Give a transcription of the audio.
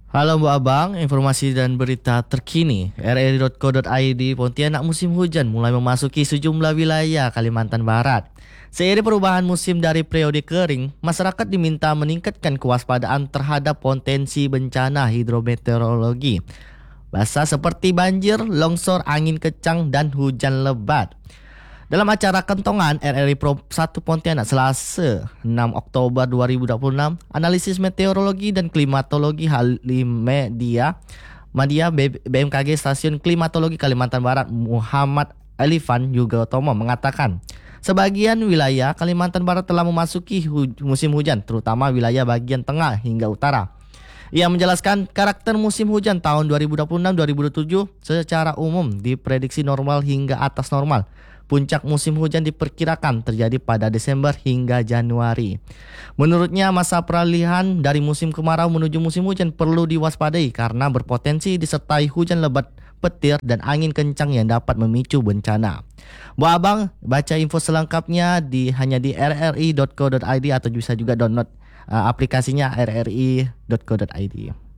Halo Bu Abang, informasi dan berita terkini. RRI.co.id Pontianak musim hujan mulai memasuki sejumlah wilayah Kalimantan Barat. Seiring perubahan musim dari periode kering, masyarakat diminta meningkatkan kewaspadaan terhadap potensi bencana hidrometeorologi. Basah seperti banjir, longsor, angin kencang, dan hujan lebat. Dalam acara Kentongan RRI Pro 1 Pontianak Selasa 6 Oktober 2026, analisis meteorologi dan klimatologi Media BMKG Stasiun Klimatologi Kalimantan Barat Muhammad Alifan Yugotomo mengatakan, sebagian wilayah Kalimantan Barat telah memasuki musim hujan, terutama wilayah bagian tengah hingga utara. Ia menjelaskan karakter musim hujan tahun 2026-2027 secara umum diprediksi normal hingga atas normal. Puncak musim hujan diperkirakan terjadi pada Desember hingga Januari. Menurutnya, masa peralihan dari musim kemarau menuju musim hujan perlu diwaspadai karena berpotensi disertai hujan lebat, petir, dan angin kencang yang dapat memicu bencana. Bu Abang, baca info selengkapnya hanya di rri.co.id atau bisa juga download aplikasinya rri.co.id.